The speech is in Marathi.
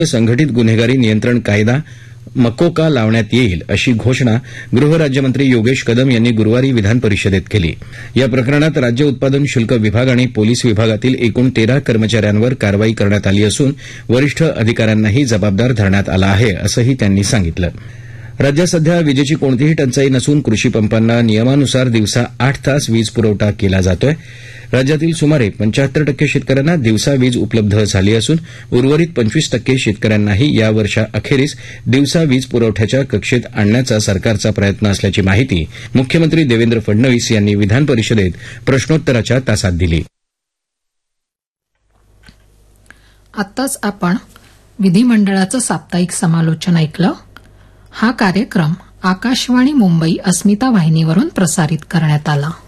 संघटित गुन्हेगारी नियंत्रण कायदा मकोका लावण्यात येईल अशी घोषणा गृहराज्यमंत्री योगेश कदम यांनी गुरुवारी विधानपरिषदेत केली. या प्रकरणात राज्य उत्पादन शुल्क विभाग आणि पोलीस विभागातील एकूण 13 कर्मचाऱ्यांवर कारवाई करण्यात आली असून वरिष्ठ अधिकाऱ्यांनाही जबाबदार धरण्यात आलं आहे असंही त्यांनी सांगितलं. राज्यात सध्या विजेची कोणतीही टंचाई नसून कृषी पंपांना नियमानुसार दिवसा 8 तास वीज पुरवठा केला जातोय. राज्यातील सुमारे 75% शेतकऱ्यांना दिवसा वीज उपलब्ध झाली असून उर्वरित 25% शेतकऱ्यांनाही या वर्षाअखेरीस दिवसा वीज पुरवठ्याच्या कक्षेत आणण्याचा सरकारचा प्रयत्न असल्याची माहिती मुख्यमंत्री देवेंद्र फडणवीस यांनी विधानपरिषदेत प्रश्नोत्तराच्या तासात दिली. आत्ताच आपण विधिमंडळाचं साप्ताहिक समालोचन ऐकलं. हा कार्यक्रम आकाशवाणी मुंबई अस्मिता वाहिनीवरून प्रसारित करण्यात आला.